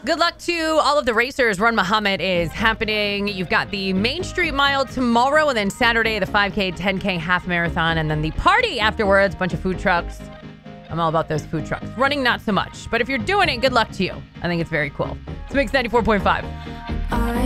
Good luck to all of the racers. Run Muhammad is happening. You've got the Main Street Mile tomorrow, and then Saturday, the 5K, 10K half marathon, and then the party afterwards. Bunch of food trucks. I'm all about those food trucks. Running, not so much. But if you're doing it, good luck to you. I think it's very cool. It's Mix 94.5.